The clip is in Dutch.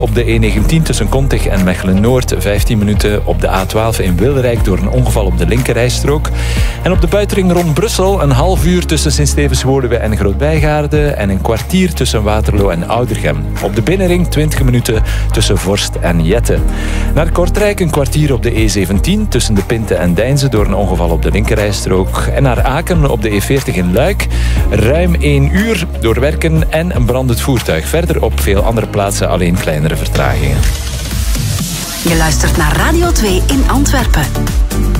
Op de E19 tussen Kontig en Mechelen-Noord 15 minuten. Op de A12 in Wilrijk door een ongeval op de linkerrijstrook. En op de buitenring rond Brussel een half uur tussen Sint-Stevens-Woluwe en Groot-Bijgaarde. En een kwartier tussen Waterloo en Oudergem. Op de binnenring 20 minuten tussen Vorst en Jette. Naar Kortrijk een kwartier op de E17 tussen de Pinte en Deinze door een ongeval op de linkerrijstrook. En naar Aken op de E40 in Luik ruim 1 uur door werken en een brandend voertuig. Verder op veel andere plaatsen alleen kleinere vertragingen. Je luistert naar Radio 2 in Antwerpen.